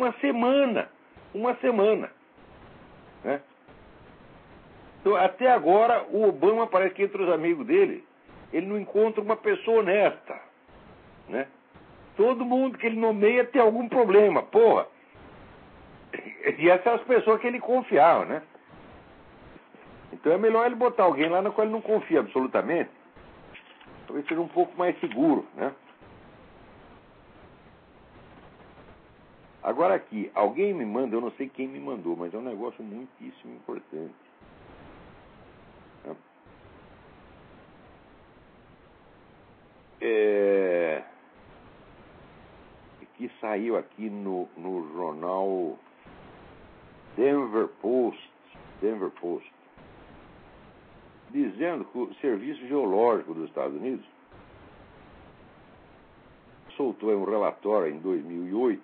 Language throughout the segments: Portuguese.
uma semana. Uma semana. Né? Então, até agora, o Obama parece que entre os amigos dele, ele não encontra uma pessoa honesta. Né? Todo mundo que ele nomeia tem algum problema, porra. E essas são as pessoas que ele confiava, né? Então é melhor ele botar alguém lá na qual ele não confia absolutamente. Talvez seja um pouco mais seguro, né? Agora aqui, alguém me manda, eu não sei quem me mandou, mas é um negócio muitíssimo importante. Né? Que saiu aqui no jornal Denver Post, dizendo que o Serviço Geológico dos Estados Unidos soltou um relatório em 2008,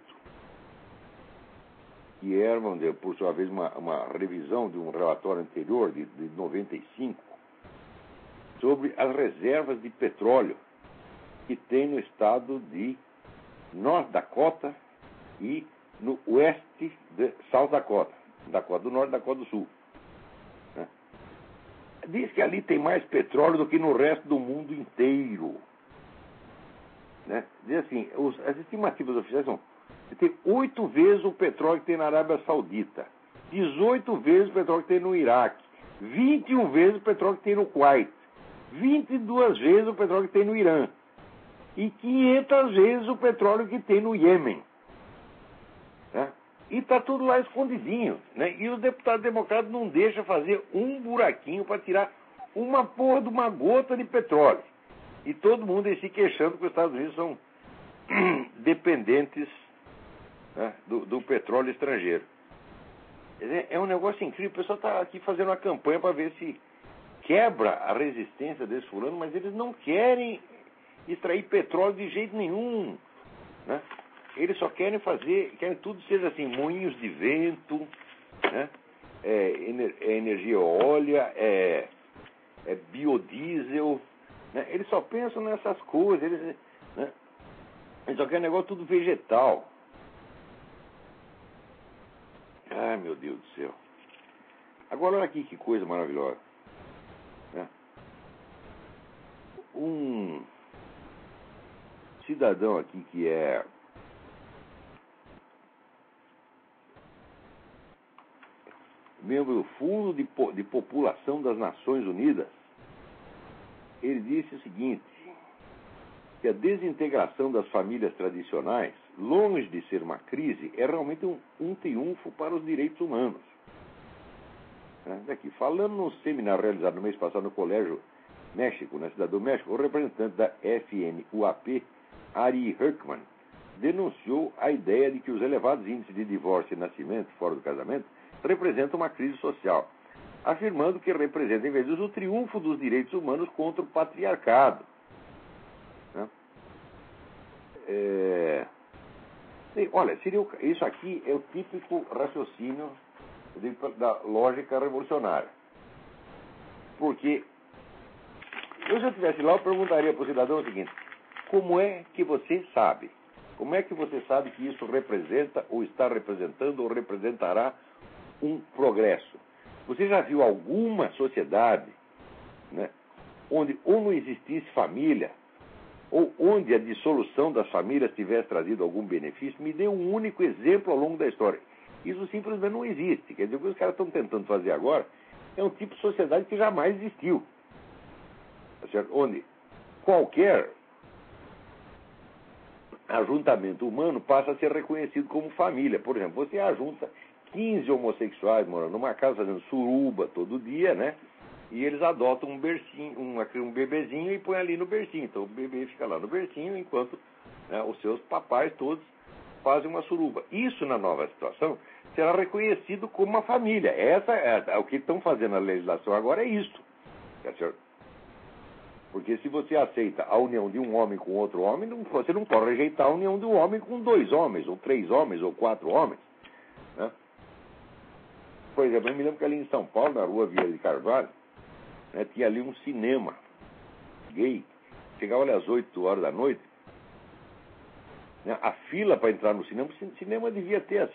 que era, vamos dizer, por sua vez, uma revisão de um relatório anterior, de 95, sobre as reservas de petróleo que tem no estado de North Dakota e no oeste de South Dakota, Dakota do Norte e Dakota do Sul. Né? Diz que ali tem mais petróleo do que no resto do mundo inteiro. Né? Diz assim, as estimativas oficiais são que tem 8 vezes o petróleo que tem na Arábia Saudita, 18 vezes o petróleo que tem no Iraque, 21 vezes o petróleo que tem no Kuwait, 22 vezes o petróleo que tem no Irã e 500 vezes o petróleo que tem no Iêmen. Né? E está tudo lá escondidinho. Né? E os deputados democratas não deixam fazer um buraquinho para tirar uma porra de uma gota de petróleo. E todo mundo aí se queixando que os Estados Unidos são dependentes, né, do petróleo estrangeiro. É um negócio incrível. O pessoal está aqui fazendo uma campanha para ver se quebra a resistência desse fulano, mas eles não querem extrair petróleo de jeito nenhum. Né? Eles só querem querem tudo seja assim, moinhos de vento, né? Energia eólica, biodiesel. Né? Eles só pensam nessas coisas, eles só querem negócio tudo vegetal. Ai, meu Deus do céu. Agora, olha aqui que coisa maravilhosa. Né? Um cidadão aqui que é membro do Fundo de População das Nações Unidas, ele disse o seguinte, que a desintegração das famílias tradicionais, longe de ser uma crise, é realmente um triunfo para os direitos humanos. Daqui, falando num seminário realizado no mês passado no Colégio México, na Cidade do México, o representante da FNUAP, Ari Herkman, denunciou a ideia de que os elevados índices de divórcio e nascimento fora do casamento representam uma crise social, afirmando que representa, em vez disso, o triunfo dos direitos humanos contra o patriarcado. Olha, isso aqui é o típico raciocínio da lógica revolucionária. Porque se eu estivesse lá, eu perguntaria para o cidadão o seguinte: como é que você sabe? Como é que você sabe que isso representa, ou está representando, ou representará um progresso? Você já viu alguma sociedade, né, onde ou não existisse família, ou onde a dissolução das famílias tivesse trazido algum benefício? Me dê um único exemplo ao longo da história. Isso simplesmente não existe. Quer dizer, o que os caras estão tentando fazer agora é um tipo de sociedade que jamais existiu. Tá certo? Onde qualquer ajuntamento humano passa a ser reconhecido como família. Por exemplo, você ajunta 15 homossexuais morando numa casa, fazendo suruba todo dia, né? E eles adotam um bercinho, um bebezinho e põem ali no bercinho. Então o bebê fica lá no bercinho enquanto, né, os seus papais todos fazem uma suruba. Isso, na nova situação, será reconhecido como uma família. O que estão fazendo na legislação agora é isso. Tá certo? Porque se você aceita a união de um homem com outro homem, você não pode rejeitar a união de um homem com 2 homens, ou 3 homens, ou 4 homens. Né? Por exemplo, eu me lembro que ali em São Paulo, na rua Vieira de Carvalho, né, tinha ali um cinema gay. Chegava ali às 8 horas da noite. Né, a fila para entrar no cinema devia ter assim,